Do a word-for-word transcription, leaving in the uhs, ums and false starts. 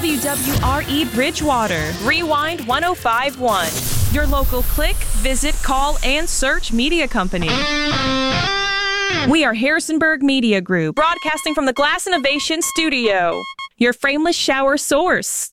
W W R E Bridgewater, Rewind one oh five point one. Your local click, visit, call, and search media company. We are Harrisonburg Media Group, broadcasting from the Glass Innovation Studio, your frameless shower source.